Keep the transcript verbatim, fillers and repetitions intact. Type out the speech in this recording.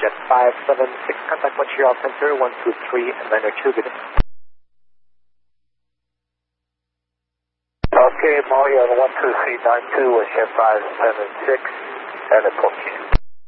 Jet five seven six, contact Montreal Center one two three and nine two, good. Okay, Molly on one two three nine two with Jet five seven six and a fourteen.